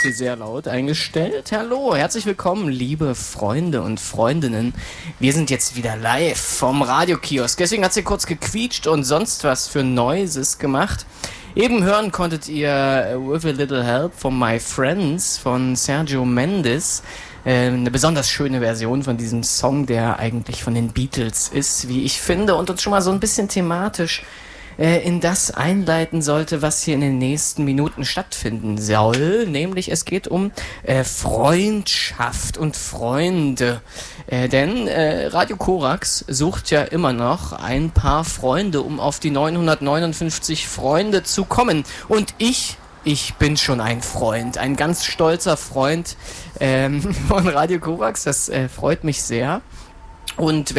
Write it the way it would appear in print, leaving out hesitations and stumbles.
hier sehr laut eingestellt. Hallo, herzlich willkommen, liebe Freunde und Freundinnen. Wir sind jetzt wieder live vom Radiokiosk. Deswegen hat sie kurz gequietscht und sonst was für Noises gemacht. Eben hören konntet ihr With a Little Help from My Friends von Sergio Mendes. Eine besonders schöne Version von diesem Song, der eigentlich von den Beatles ist, wie ich finde, und uns schon mal so ein bisschen thematisch in das einleiten sollte, was hier in den nächsten Minuten stattfinden soll. Nämlich es geht um Freundschaft und Freunde. Denn Radio Korax sucht ja immer noch ein paar Freunde, um auf die 959 Freunde zu kommen. Und ich bin schon ein Freund, ein ganz stolzer Freund von Radio Korax. Das freut mich sehr. Und